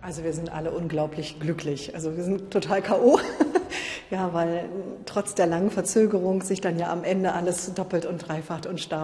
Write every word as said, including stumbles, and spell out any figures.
Also wir sind alle unglaublich glücklich. Also wir sind total K O Ja, weil trotz der langen Verzögerung sich dann ja am Ende alles doppelt und dreifacht und stark